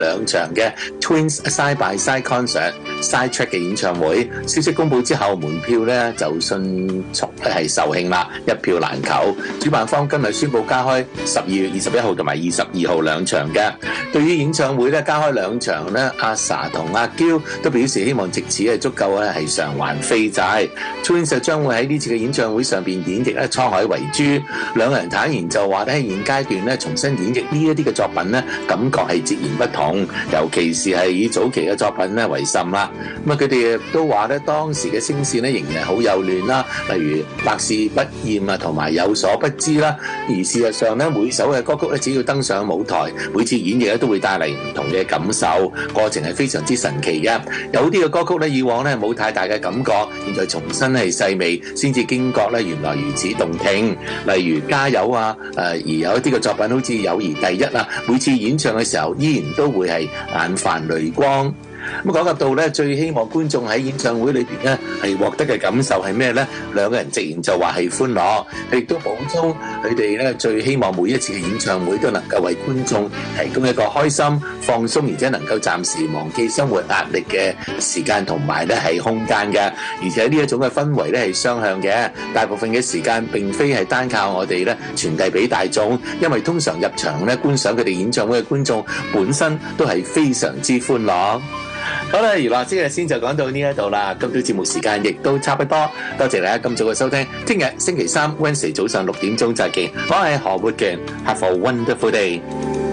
兩場嘅 Twins Side by Side Concert Side Track 嘅演唱會。消息公佈之後，門票咧就迅速係售罄啦，一票難求。主辦方今日宣布加開12月21號同埋22號兩場嘅。對於演唱會咧加開兩場咧，阿 Sa 同阿嬌都表示希望藉此係足夠咧係償還飛債。Twins 將會喺呢次嘅演唱會上邊演繹咧《滄海遺珠》，兩個人坦言就話咧喺現階段咧重新演繹呢一啲嘅作品咧，感覺係截然不同，尤其是係以早期嘅作品咧為甚啦。咁啊，佢哋都話咧當時嘅聲線咧仍然係好幼嫩啦，例如百試不厭啊，同埋有所不知啦。而事實上咧，每首嘅歌曲咧只要登上舞台，每次演繹咧都會帶嚟唔同嘅感受，過程係非常之神奇嘅。有啲嘅歌曲咧以往咧冇太大嘅感覺，現在重新係細味，先至驚覺咧原來如此動聽。例如加油啊，而有一啲嘅作品好似友誼第一啊，每次演唱嘅時候依然都會係眼泛淚光。咁講及到咧，最希望觀眾喺演唱會裏邊咧係獲得嘅感受係咩咧？兩個人直言就話係歡樂，佢亦都補充佢哋咧最希望每一次嘅演唱會都能夠為觀眾提供一個開心、放鬆，而且能夠暫時忘記生活壓力嘅時間同埋咧係空間嘅。而且呢一種嘅氛圍咧係雙向嘅，大部分嘅時間並非係單靠我哋咧傳遞俾大眾，因為通常入場咧觀賞佢哋演唱會嘅觀眾本身都係非常之歡樂。好啦，娛樂今日先就講到呢一度啦，今朝節目時間亦都差不多，多謝大家今早嘅收聽，聽日星期三 Wednesday 早上6點鐘再見，我係何活健 ，Have a wonderful day。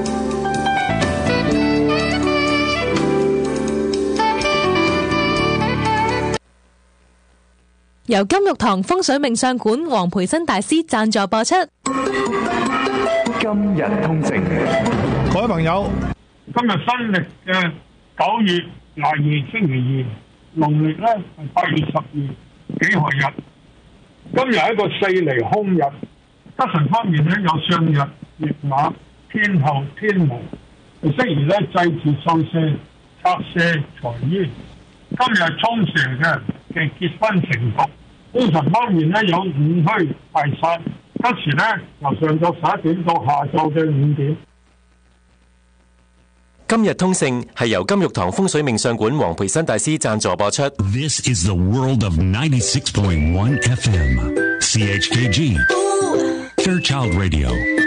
由金玉堂風水命相館黃培新大師贊助播出。 今日通勝， 各位朋友， 今日新曆嘅9月22星期二，農曆咧係8月12幾何日。今日係一個4厘空日，吉神方面咧有上日、驛馬、天后、天王，適宜咧祭祀壽赦、拆卸財衣。今日係沖蛇嘅結婚成局。官神方面咧有午戌大煞，吉時咧由上晝11點到下晝嘅5點。 今日通勝係由金玉堂風水命相館黃培新大師贊助播出。 This is the world of 96.1 FM CHKG Fairchild Radio